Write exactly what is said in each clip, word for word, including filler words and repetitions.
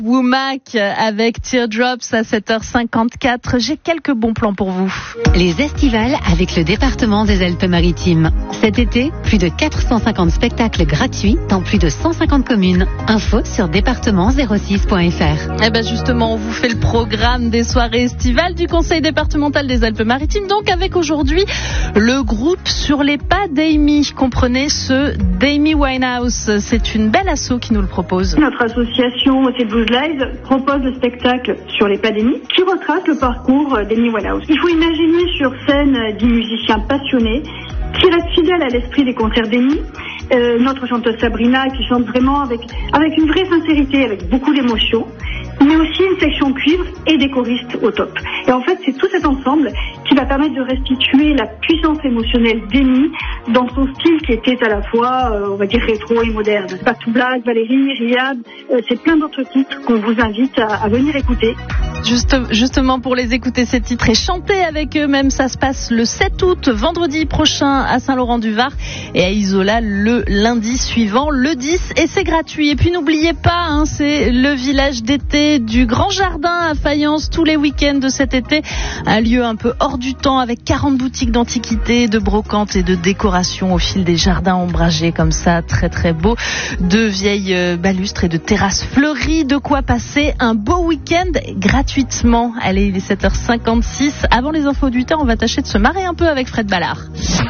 Womack avec Teardrops à sept heures cinquante-quatre. J'ai quelques bons plans pour vous. Les estivales avec le département des Alpes-Maritimes. Cet été, plus de quatre cent cinquante spectacles gratuits dans plus de cent cinquante communes. Info sur département zéro six point f r. Eh ben justement, on vous fait le programme des soirées estivales du Conseil départemental des Alpes-Maritimes. Donc avec aujourd'hui le groupe Sur les pas d'Amy. Comprenez ce d'Amy Winehouse. C'est une belle asso qui nous le propose. Notre association, c'est Blues Live, propose le spectacle Sur les pas d'Amy qui retrace le parcours d'Amy Winehouse. Il faut imaginer sur scène dix musiciens passionnés qui restent fidèles à l'esprit des concerts d'Amy. Euh, notre chanteuse Sabrina qui chante vraiment avec, avec une vraie sincérité, avec beaucoup d'émotion, mais aussi une section cuivre et des choristes au top. Et en fait, c'est tout cet ensemble qui va permettre de restituer la puissance émotionnelle d'Amy dans son style qui était à la fois, euh, on va dire, rétro et moderne. Patou Black, Valérie, Riyad, euh, c'est plein d'autres titres qu'on vous invite à, à venir écouter. Juste, justement, pour les écouter, ces titres et chanter avec eux-mêmes, ça se passe le sept août, vendredi prochain à Saint-Laurent-du-Var et à Isola le lundi suivant, le dix, et c'est gratuit. Et puis n'oubliez pas, hein, c'est le village d'été du Grand Jardin à Fayence tous les week-ends de cet été, un lieu un peu hors du temps avec quarante boutiques d'antiquités, de brocantes et de décorations au fil des jardins ombragés comme ça, très très beau, de vieilles balustres et de terrasses fleuries, de quoi passer un beau week-end gratuitement. Allez, il est sept heures cinquante-six. Avant les infos du temps, on va tâcher de se marrer un peu avec Fred Ballard.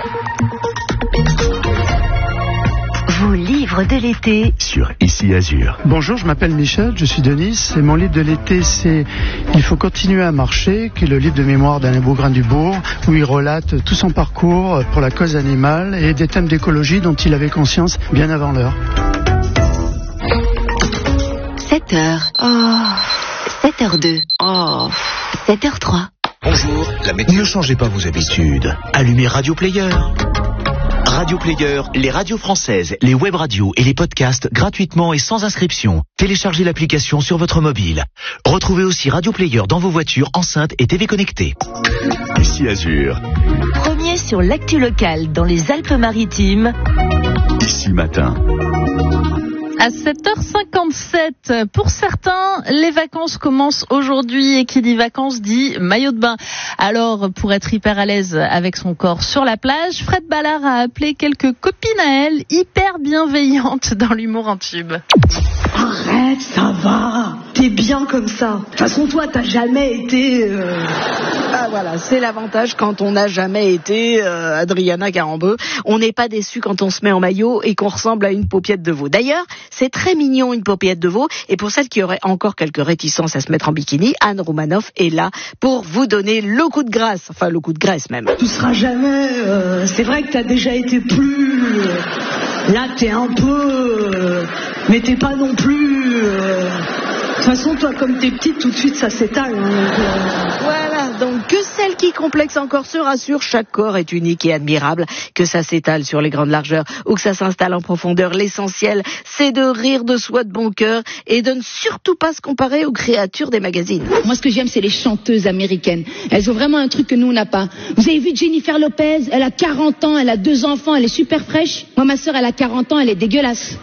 Vos livres de l'été sur Ici Azur. Bonjour, je m'appelle Michel, je suis de Nice et mon livre de l'été c'est Il faut continuer à marcher, qui est le livre de mémoire d'Alain Bougrain-Dubourg, où il relate tout son parcours pour la cause animale et des thèmes d'écologie dont il avait conscience bien avant l'heure. sept heures. Oh. sept heures deux. Oh. sept heures trois. Bonjour, la météo. Ne changez pas vos habitudes. Allumez Radio Player. Radio Player, les radios françaises, les web radios et les podcasts gratuitement et sans inscription. Téléchargez l'application sur votre mobile. Retrouvez aussi Radio Player dans vos voitures, enceintes et T V connectées. Ici Azur. Premier sur l'actu locale dans les Alpes-Maritimes. Ici Matin. À sept heures cinquante-sept, pour certains, les vacances commencent aujourd'hui et qui dit vacances dit maillot de bain. Alors, pour être hyper à l'aise avec son corps sur la plage, Fred Ballard a appelé quelques copines à elle, hyper bienveillantes dans l'humour en tube. Arrête, ça va, t'es bien comme ça. De toute façon, toi, t'as jamais été... Euh... Ah voilà, c'est l'avantage quand on n'a jamais été euh, Adriana Carambeu. On n'est pas déçu quand on se met en maillot et qu'on ressemble à une paupiette de veau. D'ailleurs, c'est très mignon une paupiette de veau. Et pour celles qui auraient encore quelques réticences à se mettre en bikini, Anne Romanoff est là pour vous donner le coup de grâce. Enfin, le coup de graisse même. Tu seras jamais... Euh, c'est vrai que t'as déjà été plus... Euh, là, t'es un peu... Euh, mais t'es pas non plus... Euh, de toute façon, toi, comme t'es petite, tout de suite, ça s'étale. Hein, donc, euh... Voilà, donc que celle qui complexe encore se rassure, chaque corps est unique et admirable, que ça s'étale sur les grandes largeurs ou que ça s'installe en profondeur. L'essentiel, c'est de rire de soi de bon cœur et de ne surtout pas se comparer aux créatures des magazines. Moi, ce que j'aime, c'est les chanteuses américaines. Elles ont vraiment un truc que nous, on n'a pas. Vous avez vu Jennifer Lopez? Elle a quarante ans, elle a deux enfants, elle est super fraîche. Moi, ma sœur, elle a quarante ans, elle est dégueulasse.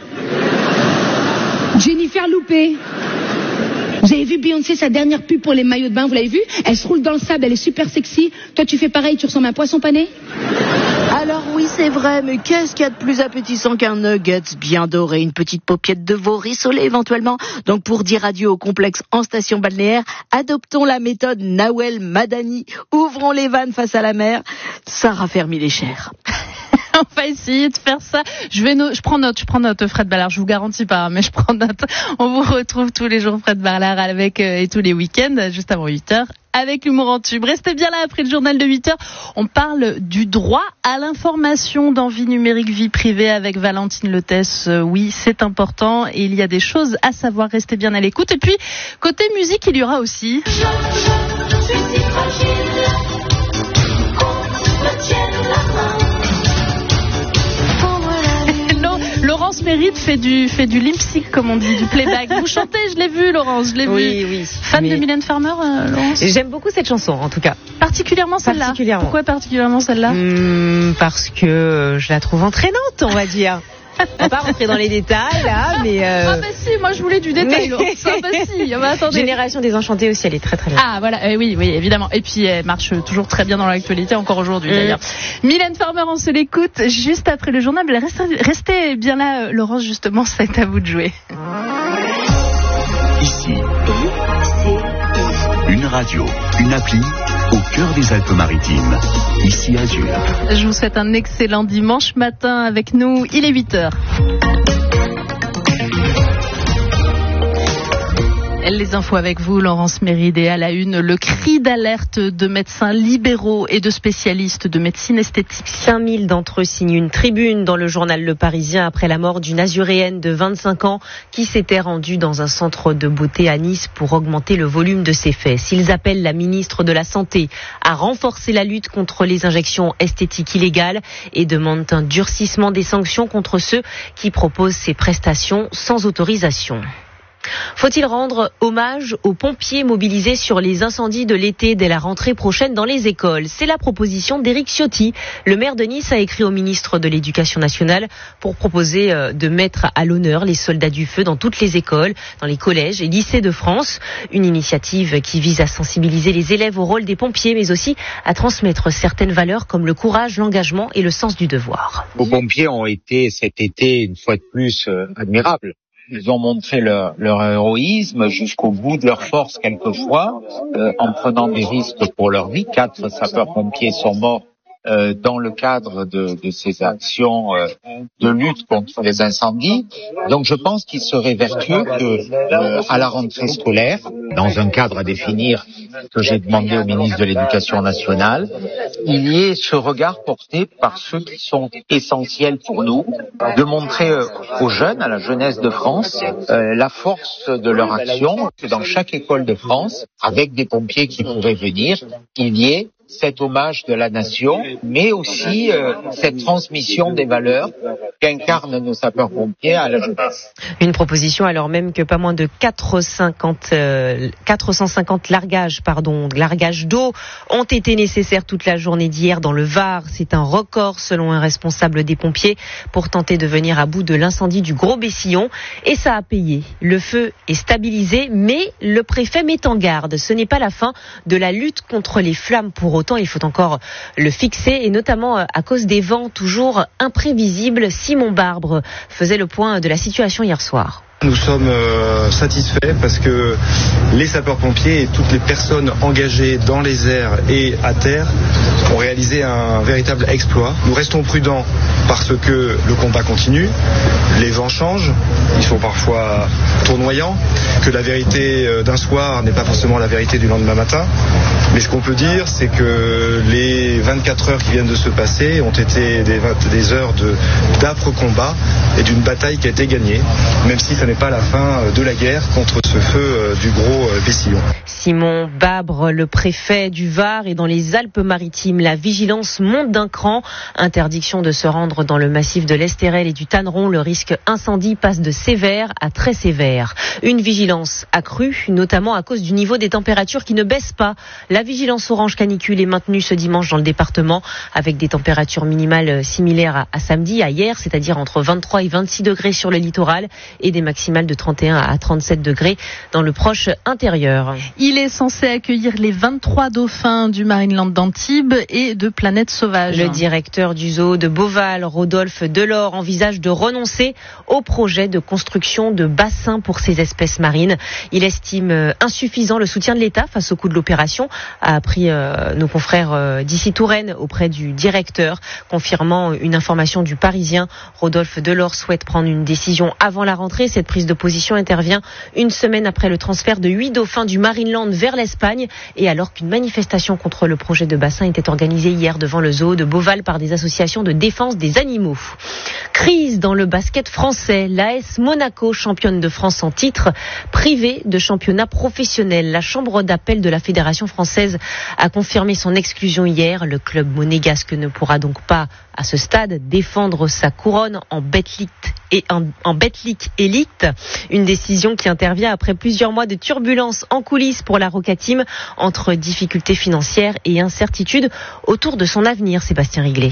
Jennifer Loupé. Vous avez vu Beyoncé, sa dernière pub pour les maillots de bain, vous l'avez vu? Elle se roule dans le sable, elle est super sexy. Toi, tu fais pareil, tu ressembles à un poisson pané? Alors oui, c'est vrai, mais qu'est-ce qu'il y a de plus appétissant qu'un nuggets bien doré, une petite paupiette de veau rissolée éventuellement? Donc pour dire adieu au complexe en station balnéaire, adoptons la méthode Nawel Madani. Ouvrons les vannes face à la mer, ça raffermit les chairs. On va essayer de faire ça. Je vais no- je prends note, je prends note, Fred Ballard. Je vous garantis pas, mais je prends note. On vous retrouve tous les jours, Fred Ballard, avec euh, et tous les week-ends, juste avant huit heures, avec l'humour en tube. Restez bien là après le journal de huit heures. On parle du droit à l'information dans Vie numérique, vie privée avec Valentine Lotès. Euh, oui, c'est important et il y a des choses à savoir. Restez bien à l'écoute. Et puis, côté musique, il y aura aussi... Je, je, je suis si fragile, qu'on me tienne la main. Laurence Mérite fait du, fait du lip-sync, comme on dit, du playback. Vous chantez, je l'ai vu, Laurence, je l'ai oui, vu. Oui, oui. Fan mais... de Mylène Farmer, euh, Laurence? J'aime beaucoup cette chanson, en tout cas. Particulièrement celle-là. Particulièrement. Pourquoi particulièrement celle-là? Mmh, Parce que je la trouve entraînante, on va dire. On va pas rentrer dans les détails là, mais. Euh... Ah bah si, moi je voulais du détail. Mais... Ah bah si, bah, attendez. Génération désenchantée aussi, elle est très très bien. Ah voilà, euh, oui, oui, évidemment. Et puis elle marche toujours très bien dans l'actualité, encore aujourd'hui mmh. d'ailleurs. Mylène Farmer, on se l'écoute juste après le journal. Restez, restez bien là, Laurence, justement, c'est à vous de jouer. Ici, une radio, une appli au cœur des Alpes-Maritimes. Ici Azur. Je vous souhaite un excellent dimanche matin avec nous. Il est huit heures. Les infos avec vous, Laurence Méride, et à la une, le cri d'alerte de médecins libéraux et de spécialistes de médecine esthétique. cinq mille d'entre eux signent une tribune dans le journal Le Parisien après la mort d'une Azuréenne de vingt-cinq ans qui s'était rendue dans un centre de beauté à Nice pour augmenter le volume de ses fesses. Ils appellent la ministre de la Santé à renforcer la lutte contre les injections esthétiques illégales et demandent un durcissement des sanctions contre ceux qui proposent ces prestations sans autorisation. Faut-il rendre hommage aux pompiers mobilisés sur les incendies de l'été dès la rentrée prochaine dans les écoles? C'est la proposition d'Éric Ciotti. Le maire de Nice a écrit au ministre de l'Éducation nationale pour proposer de mettre à l'honneur les soldats du feu dans toutes les écoles, dans les collèges et lycées de France. Une initiative qui vise à sensibiliser les élèves au rôle des pompiers, mais aussi à transmettre certaines valeurs comme le courage, l'engagement et le sens du devoir. Nos pompiers ont été cet été, une fois de plus, euh, admirables. Ils ont montré leur, leur héroïsme jusqu'au bout de leur force quelquefois, euh, en prenant des risques pour leur vie. Quatre sapeurs-pompiers sont morts euh, dans le cadre de, de ces actions euh, de lutte contre les incendies. Donc je pense qu'il serait vertueux que, euh, à la rentrée scolaire, dans un cadre à définir que j'ai demandé au ministre de l'Éducation nationale, il y ait ce regard porté par ceux qui sont essentiels pour nous, de montrer euh, aux jeunes, à la jeunesse de France, euh, la force de leur action, que dans chaque école de France, avec des pompiers qui pourraient venir, il y ait cet hommage de la nation, mais aussi euh, cette transmission des valeurs qu'incarnent nos sapeurs-pompiers à la jeunesse. Une proposition alors même que pas moins de quatre cent cinquante, euh, quatre cent cinquante largages, pardon, largages d'eau ont été nécessaires toute la journée d'hier dans le Var. C'est un record selon un responsable des pompiers pour tenter de venir à bout de l'incendie du Gros Bessillon. Et ça a payé. Le feu est stabilisé, mais le préfet met en garde. Ce n'est pas la fin de la lutte contre les flammes pour autant, il faut encore le fixer, et notamment à cause des vents toujours imprévisibles. Simon Barbre faisait le point de la situation hier soir. Nous sommes euh, satisfaits parce que les sapeurs-pompiers et toutes les personnes engagées dans les airs et à terre ont réalisé un véritable exploit. Nous restons prudents parce que le combat continue, les vents changent, ils sont parfois tournoyants, que la vérité d'un soir n'est pas forcément la vérité du lendemain matin. Mais ce qu'on peut dire, c'est que les vingt-quatre heures qui viennent de se passer ont été des, des heures de, d'âpres combats et d'une bataille qui a été gagnée, même si ça n'est pas la fin de la guerre contre ce feu du Gros Bessillon. Simon Babre, le préfet du Var, et dans les Alpes-Maritimes, la vigilance monte d'un cran. Interdiction de se rendre dans le massif de l'Estérel et du Tanneron. Le risque incendie passe de sévère à très sévère. Une vigilance accrue, notamment à cause du niveau des températures qui ne baisse pas. La vigilance orange canicule est maintenue ce dimanche dans le département avec des températures minimales similaires à, à samedi, à hier, c'est-à-dire entre vingt-trois et vingt-six degrés sur le littoral et des maximales de trente et un à trente-sept degrés dans le proche intérieur. Il est censé accueillir les vingt-trois dauphins du Marineland d'Antibes et de Planète Sauvage. Le directeur du zoo de Beauval, Rodolphe Delors, envisage de renoncer au projet de construction de bassins pour ces espèces marines. Il estime insuffisant le soutien de l'État face au coût de l'opération, a appris euh, nos confrères euh, d'ici Touraine auprès du directeur, confirmant une information du Parisien. Rodolphe Delors souhaite prendre une décision avant la rentrée. Cette prise de position intervient une semaine après le transfert de huit dauphins du Marineland vers l'Espagne et alors qu'une manifestation contre le projet de bassin était organisée hier devant le zoo de Beauval par des associations de défense des animaux. Crise dans le basket français. L'A S Monaco, championne de France en titre, privée de championnat professionnel. La chambre d'appel de la Fédération française a confirmé son exclusion hier. Le club monégasque ne pourra donc pas, à ce stade, défendre sa couronne en Betclic et en, en Betclic Elite. Une décision qui intervient après plusieurs mois de turbulences en coulisses pour la Roca Team, entre difficultés financières et incertitudes autour de son avenir. Sébastien Riglet.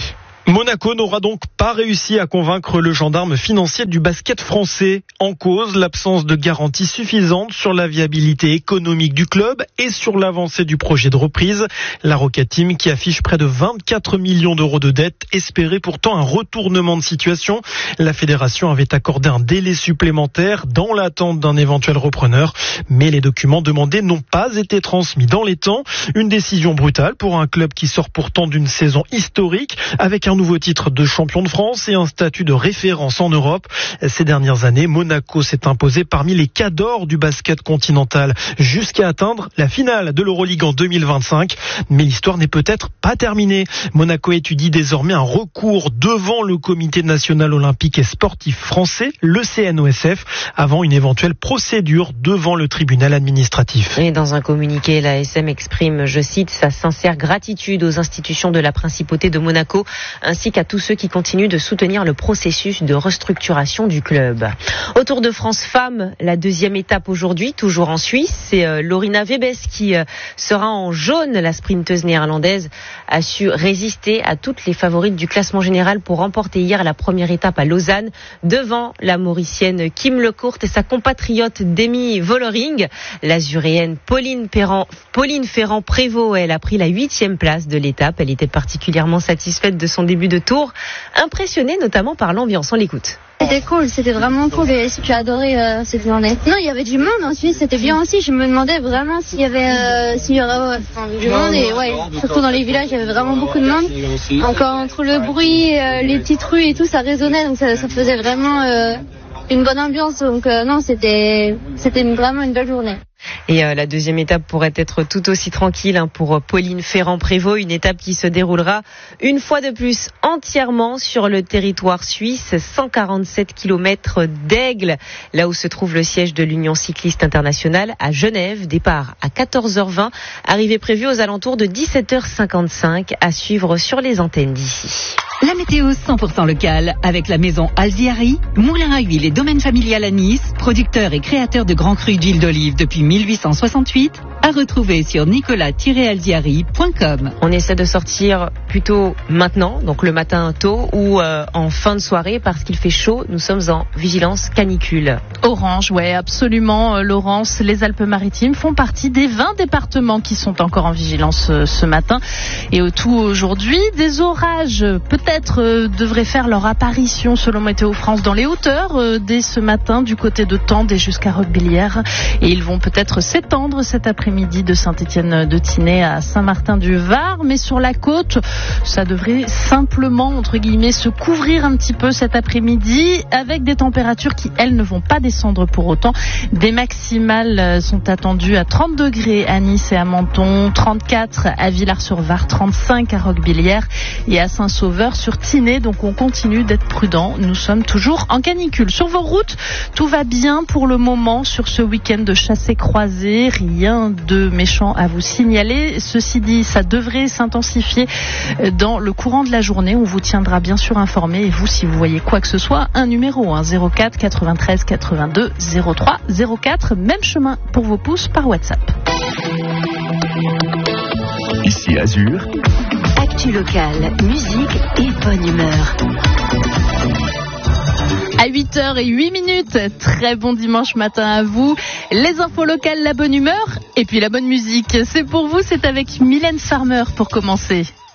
Monaco n'aura donc pas réussi à convaincre le gendarme financier du basket français. En cause, l'absence de garantie suffisante sur la viabilité économique du club et sur l'avancée du projet de reprise. La Rocket Team qui affiche près de vingt-quatre millions d'euros de dettes espérait pourtant un retournement de situation. La fédération avait accordé un délai supplémentaire dans l'attente d'un éventuel repreneur. Mais les documents demandés n'ont pas été transmis dans les temps. Une décision brutale pour un club qui sort pourtant d'une saison historique avec un nouveau titre de champion de France et un statut de référence en Europe. Ces dernières années, Monaco s'est imposé parmi les cadors du basket continental jusqu'à atteindre la finale de l'Euroleague en deux mille vingt-cinq. Mais l'histoire n'est peut-être pas terminée. Monaco étudie désormais un recours devant le Comité national olympique et sportif français, le C N O S F, avant une éventuelle procédure devant le tribunal administratif. Et dans un communiqué, l'A S M exprime, je cite, sa sincère gratitude aux institutions de la principauté de Monaco ainsi qu'à tous ceux qui continuent de soutenir le processus de restructuration du club. Au Tour de France Femmes, la deuxième étape aujourd'hui, toujours en Suisse, c'est euh, Lorina Wiebes qui euh, sera en jaune. La sprinteuse néerlandaise a su résister à toutes les favorites du classement général pour remporter hier la première étape à Lausanne devant la Mauricienne Kim Lecourt et sa compatriote Demi Vollering. L'azuréenne Pauline Ferrand, Pauline Ferrand-Prévot, elle a pris la huitième place de l'étape. Elle était particulièrement satisfaite de son début de tour, impressionnée notamment par l'ambiance. On l'écoute. C'était cool, c'était vraiment cool et j'ai adoré euh, cette journée. Non, il y avait du monde en Suisse, c'était bien aussi. Je me demandais vraiment s'il y avait, euh, s'il y aurait ouais, enfin, du monde et ouais, surtout dans les villages, il y avait vraiment beaucoup de monde. Encore entre le bruit, euh, les petites rues et tout, ça résonnait, donc ça, ça faisait vraiment euh, une bonne ambiance. Donc euh, non, c'était, c'était une, vraiment une belle journée. Et euh, la deuxième étape pourrait être tout aussi tranquille hein, pour Pauline Ferrand-Prévot, une étape qui se déroulera une fois de plus entièrement sur le territoire suisse, cent quarante-sept kilomètres d'Aigle, là où se trouve le siège de l'Union cycliste internationale à Genève. Départ à quatorze heures vingt, arrivée prévue aux alentours de dix-sept heures cinquante-cinq, à suivre sur les antennes d'ici. La météo cent pour cent locale avec la maison Alziari, moulin à huile et domaine familial à Nice, producteur et créateur de grands crus d'huile d'olive depuis mille huit cent soixante-huit, à retrouver sur nicolas tiret alziari point com. On essaie de sortir plutôt maintenant, donc le matin tôt ou euh, en fin de soirée parce qu'il fait chaud. Nous sommes en vigilance canicule. Orange, ouais, absolument. Laurence, les Alpes-Maritimes font partie des vingt départements qui sont encore en vigilance euh, ce matin. Et au tout aujourd'hui, des orages peut-être euh, devraient faire leur apparition selon Météo France dans les hauteurs euh, dès ce matin du côté de Tende et jusqu'à Roquebillière. Et ils vont peut-être s'étendre cet après-midi de Saint-Étienne-de-Tinée à Saint-Martin-du-Var. Mais sur la côte, ça devrait simplement, entre guillemets, se couvrir un petit peu cet après-midi avec des températures qui, elles, ne vont pas descendre pour autant. Des maximales sont attendues à trente degrés à Nice et à Menton, trente-quatre à Villars-sur-Var, trente-cinq à Roquebillière et à Saint-Sauveur-sur-Tinée. Donc on continue d'être prudent. Nous sommes toujours en canicule. Sur vos routes, tout va bien pour le moment sur ce week-end de chassé-croisé. Rien de méchant à vous signaler. Ceci dit, ça devrait s'intensifier dans le courant de la journée. On vous tiendra bien sûr informé. Et vous, si vous voyez quoi que ce soit, un numéro, hein, zéro quatre quatre-vingt-treize quatre-vingt-deux zéro trois zéro quatre. Même chemin pour vos pouces par WhatsApp. Ici Azur. Actu locale, musique et bonne humeur. À huit heures huit minutes, très bon dimanche matin à vous. Les infos locales, la bonne humeur et puis la bonne musique. C'est pour vous, c'est avec Mylène Farmer pour commencer.